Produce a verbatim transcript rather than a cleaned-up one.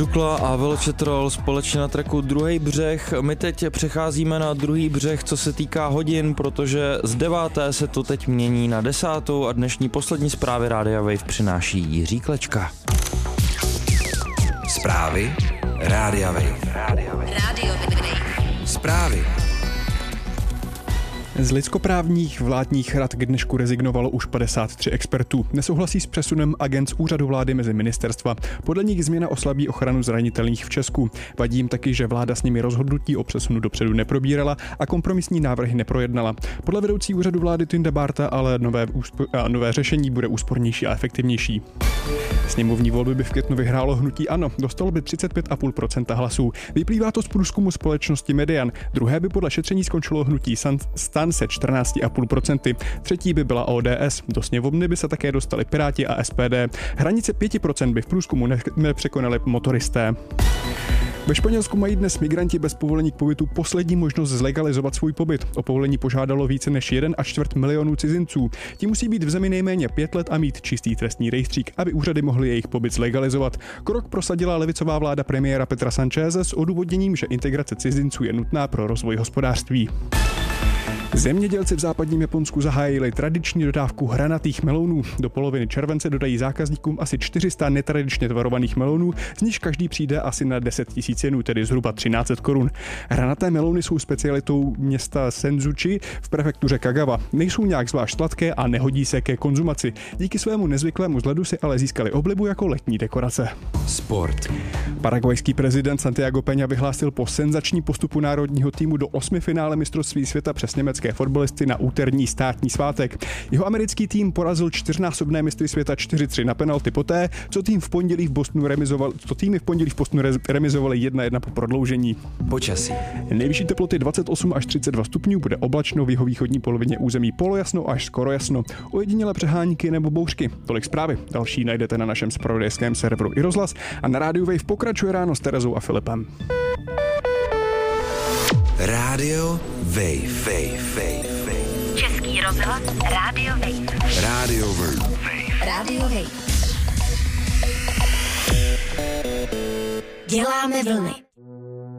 Dukla a Veločetrol společně na tracku Druhý břeh. My teď přecházíme na druhý břeh, co se týká hodin, protože z deváté se to teď mění na desátou a dnešní poslední zprávy Rádia Wave přináší Jiří Klečka. Zprávy Rádia Wave. Rádia Wave. Rádio Wave. Zprávy. Z lidskoprávních vládních rad k dnešku rezignovalo už padesát tři expertů. Nesouhlasí s přesunem agent z úřadu vlády mezi ministerstva. Podle nich změna oslabí ochranu zranitelných v Česku. Vadí jim taky, že vláda s nimi rozhodnutí o přesunu dopředu neprobírala a kompromisní návrhy neprojednala. Podle vedoucí úřadu vlády Tynda Barta ale nové, úspo- a nové řešení bude úspornější a efektivnější. Sněmovní volby by v květnu vyhrálo hnutí ANO, dostalo by třicet pět celá pět procenta hlasů. Vyplývá to z průzkumu společnosti Median. Druhé by podle šetření skončilo hnutí STAN se čtrnáct celá pět procenta. Třetí by byla O D S. Do sněmovny by se také dostali Piráti a S P D. Hranice pět procent by v průzkumu nepřekonali motoristé. Ve Španělsku mají dnes migranti bez povolení k pobytu poslední možnost zlegalizovat svůj pobyt. O povolení požádalo více než jeden a čtvrt milionu cizinců. Ti musí být v zemi nejméně pět let a mít čistý trestní rejstřík, aby úřady mohly jejich pobyt zlegalizovat. Krok prosadila levicová vláda premiéra Petra Sancheze s odůvodněním, že integrace cizinců je nutná pro rozvoj hospodářství. Zemědělci v západním Japonsku zahájili tradiční dodávku hranatých melounů. Do poloviny července dodají zákazníkům asi čtyři sta netradičně tvarovaných melounů, z nichž každý přijde asi na deset tisíc jenů, tedy zhruba třináct set korun. Hranaté melouny jsou specialitou města Senzuchi v prefektuře Kagawa. Nejsou nějak zvlášť sladké a nehodí se ke konzumaci. Díky svému nezvyklému vzhledu si ale získali oblibu jako letní dekorace. Sport. Paraguajský prezident Santiago Peña vyhlásil po senzačním postupu národního týmu do osmifinále mistrovství světa přes německé fotbalisty na úterní státní svátek. Jeho americký tým porazil čtyřnásobné mistry světa čtyři tři na penalty poté, co tým v pondělí v Bostonu remizoval, co týmy v pondělí v Bostonu remizovali jedna jedna po prodloužení. Počasí. Nejvyšší teploty dvacet osm až třicet dva stupňů, bude oblačno, v jihovýchodní polovině území polojasno až skoro jasno. Ojedinělé přehánky nebo bouřky. Tolik zprávy. Další najdete na našem zpravodajském serveru i rozhlas a na rádiu Wave pokračuje ráno s Terezou a Filipem. Rádio Wave. Wave. Wave. Wave. Český rozhlas Rádio Wave. Rádio Wave. Rádio Wave. Děláme vlny.